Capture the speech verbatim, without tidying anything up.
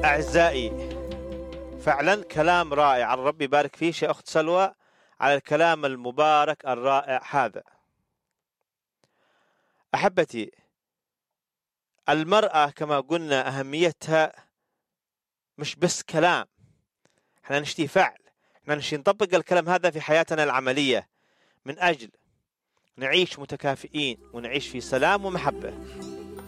أعزائي، فعلا كلام رائع، الرب يبارك فيه يا أخت سلوى على الكلام المبارك الرائع هذا. أحبتي، المرأة كما قلنا أهميتها مش بس كلام، احنا نشتي فعل، احنا نشتي نطبق الكلام هذا في حياتنا العملية من أجل نعيش متكافئين ونعيش في سلام ومحبة.